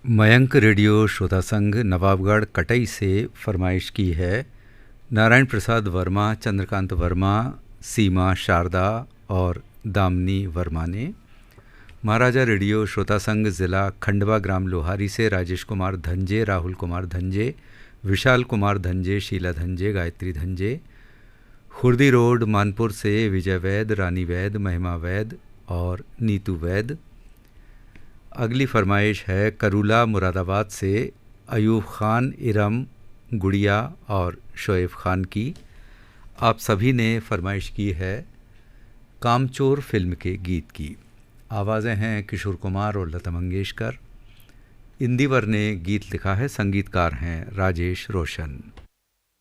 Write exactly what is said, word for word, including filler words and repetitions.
Mayank radio श्रोता संघ नवाबगढ़ कटई से फरमाइश की है। नारायण प्रसाद वर्मा, चंद्रकांत वर्मा, सीमा शारदा और दामिनी वर्मा ने। महाराजा रेडियो श्रोता संघ ज़िला खंडवा ग्राम लोहारी से राजेश कुमार धंजे, राहुल कुमार धंजे, विशाल कुमार धंजे, शीला धंजे, गायत्री धंजे। खुर्दी रोड मानपुर से विजय वैद, रानी वैद, महिमा वैद और नीतू वैद। अगली फरमाइश है करूला मुरादाबाद से अयूब ख़ान, इरम, गुड़िया और शोएब ख़ान की। आप सभी ने फरमाइश की है कामचोर फिल्म के गीत की। आवाज़ें हैं किशोर कुमार और लता मंगेशकर। इंदिवर ने गीत लिखा है, संगीतकार हैं राजेश रोशन।